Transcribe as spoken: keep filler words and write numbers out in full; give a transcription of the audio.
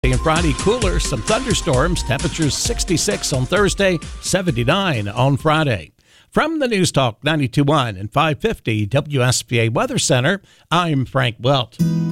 And Friday, cooler, some thunderstorms, temperatures sixty-six on Thursday, seventy-nine on Friday. From the News Talk ninety-two point one and five fifty W S B A Weather Center, I'm Frank Welch.